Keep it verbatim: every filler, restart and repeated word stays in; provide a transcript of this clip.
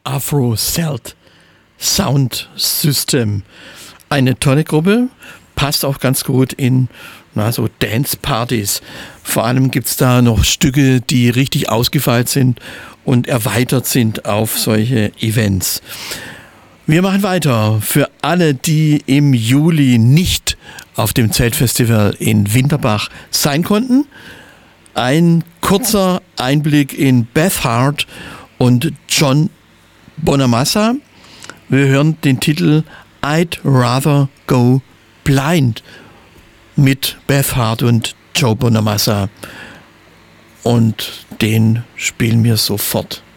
Afro Celt Sound System. Eine tolle Gruppe, passt auch ganz gut in na, so Dance-Partys. Vor allem gibt es da noch Stücke, die richtig ausgefeilt sind und erweitert sind auf solche Events. Wir machen weiter. Für alle, die im Juli nicht auf dem Zeltfestival in Winterbach sein konnten, ein kurzer Einblick in Beth Hart und John Bonamassa. Wir hören den Titel I'd Rather Go Blind mit Beth Hart und Joe Bonamassa. Und den spielen wir sofort.